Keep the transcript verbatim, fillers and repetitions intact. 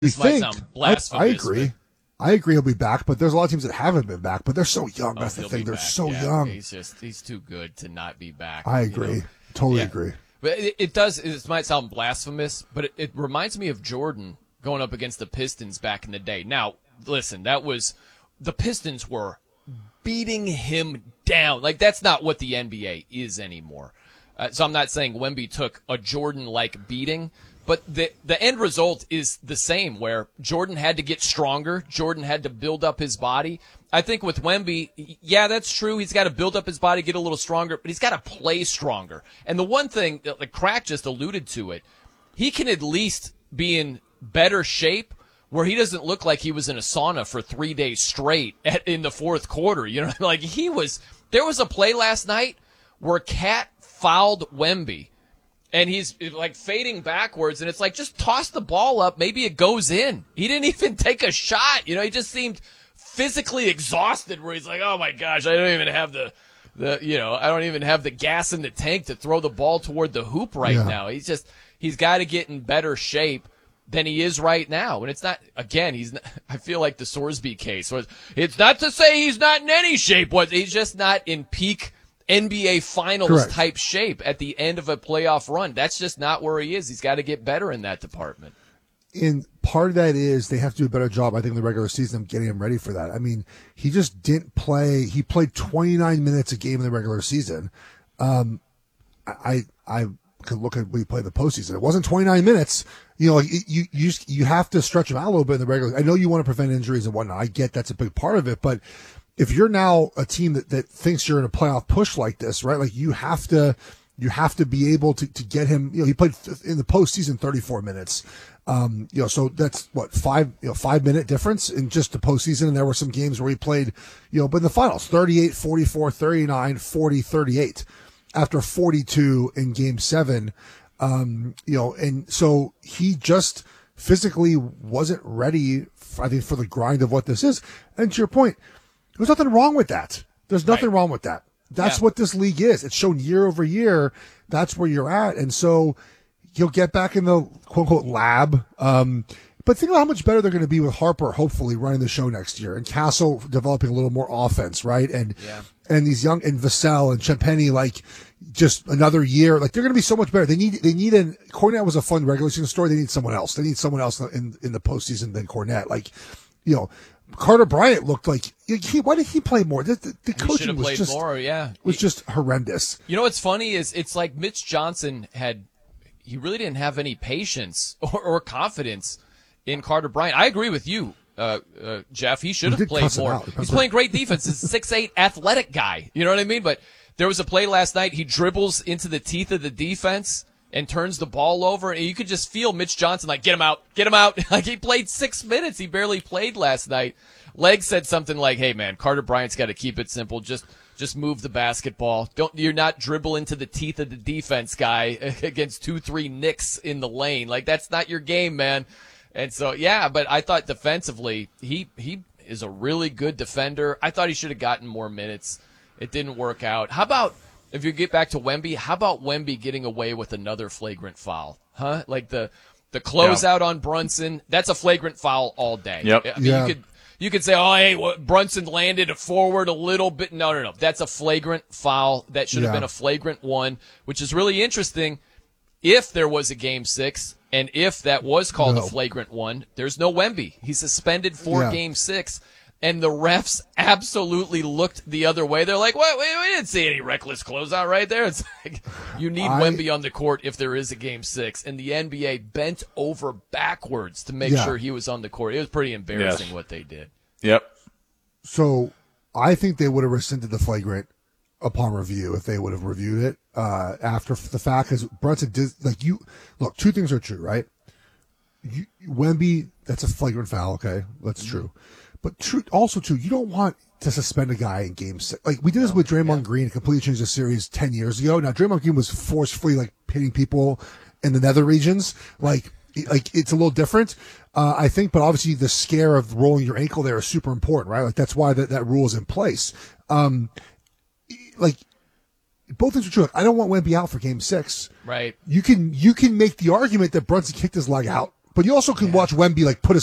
This you might think. sound blasphemous. I, I agree. I agree he'll be back, but there's a lot of teams that haven't been back, but they're so young. Oh, That's the he'll thing. be They're back. so yeah, young. He's just he's too good to not be back. I you agree. know? Totally Yeah. agree. But it, it does. It might sound blasphemous, but it, it reminds me of Jordan going up against the Pistons back in the day. Now, listen, that was the Pistons were beating him down. Like that's not what the N B A is anymore. Uh, so I'm not saying Wemby took a Jordan-like beating, but the the end result is the same, where Jordan had to get stronger. Jordan had to build up his body. I think with Wemby, yeah, that's true. He's got to build up his body, get a little stronger, but he's got to play stronger. And the one thing, the Crack just alluded to it, he can at least be in better shape where he doesn't look like he was in a sauna for three days straight at, in the fourth quarter. You know, like he was, there was a play last night where Cat fouled Wemby. And he's like fading backwards, and it's like, just toss the ball up. Maybe it goes in. He didn't even take a shot. You know, he just seemed physically exhausted where he's like, oh my gosh, I don't even have the, the, you know, I don't even have the gas in the tank to throw the ball toward the hoop right Yeah. now. He's just, he's got to get in better shape than he is right now. And it's not, again, he's not, I feel like the Sorsby case was, it's not to say he's not in any shape, but he's just not in peak N B A Finals Correct. type shape at the end of a playoff run. That's just not where he is. He's got to get better in that department. And part of that is they have to do a better job, I think, in the regular season of getting him ready for that. I mean, he just didn't play. He played twenty-nine minutes a game in the regular season. Um, I I could look at what he played in the postseason. It wasn't twenty-nine minutes. You know, like you you just, you have to stretch him out a little bit in the regular. I know you want to prevent injuries and whatnot. I get that's a big part of it, but if you're now a team that, that thinks you're in a playoff push like this, right? Like you have to, you have to be able to, to get him, you know, he played in the postseason thirty-four minutes. Um, you know, so that's what, five, you know, five minute difference in just the postseason. And there were some games where he played, you know, but in the finals, thirty-eight, forty-four, thirty-nine, forty, thirty-eight after forty-two in game seven. Um, you know, and so he just physically wasn't ready, I think, for the grind of what this is. And to your point, there's nothing wrong with that. There's nothing Right. wrong with that. That's Yeah. what this league is. It's shown year over year. That's where you're at. And so you'll get back in the quote unquote lab. Um, but think about how much better they're going to be with Harper, hopefully running the show next year, and Castle developing a little more offense, right? And, Yeah. and these young, and Vassell and Champagny, like just another year, like they're going to be so much better. They need, they need an, Cornette was a fun regular season story. They need someone else. They need someone else in, in the postseason than Cornette. Like, you know, Carter Bryant looked like he. Why did he play more? The, the, the He should coaching have was played just more, yeah. was just horrendous. You know what's funny is it's like Mitch Johnson had, he really didn't have any patience or, or confidence in Carter Bryant. I agree with you, uh, uh, Jeff. He should He have did played cuss him more. out. He's playing great defense. He's a six eight athletic guy. You know what I mean? But there was a play last night. He dribbles into the teeth of the defense and turns the ball over, and you could just feel Mitch Johnson like, get him out, get him out. Like he played six minutes. He barely played last night. Leg said something like, hey man, Carter Bryant's got to keep it simple. Just, just move the basketball. Don't, you're not dribble into the teeth of the defense guy against two, three Knicks in the lane. Like that's not your game, man. And so, yeah, but I thought defensively, he, he is a really good defender. I thought he should have gotten more minutes. It didn't work out. How about, if you get back to Wemby, how about Wemby getting away with another flagrant foul? Huh? Like the, the closeout Yeah. on Brunson, that's a flagrant foul all day. Yep. I mean, Yeah. you could, you could say, oh, hey, what, Brunson landed forward a little bit. No, no, no. That's a flagrant foul. That should have Yeah. been a flagrant one, which is really interesting. If there was a game six, and if that was called No. a flagrant one, there's no Wemby. He's suspended for Yeah. game six. And the refs absolutely looked the other way. They're like, "What? We, we didn't see any reckless closeout right there." It's like you need I- Wemby on the court if there is a game six. And the N B A bent over backwards to make Yeah. sure he was on the court. It was pretty embarrassing Yes. what they did. Yep. So I think they would have rescinded the flagrant upon review if they would have reviewed it uh, after the fact. Because Brunson did, like you look, two things are true, right? You, Wemby, that's a flagrant foul. Okay, that's true. But true, also too, you don't want to suspend a guy in game six. Like we did this with Draymond Green, completely changed the series ten years ago. Now Draymond Green was forcefully like hitting people in the nether regions. Like, like it's a little different, uh, I think. But obviously, the scare of rolling your ankle there is super important, right? Like that's why that that rule is in place. Um, like both things are true. Like, I don't want Wemby out for game six. Right. You can you can make the argument that Brunson kicked his leg out. But you also can watch Wemby like put a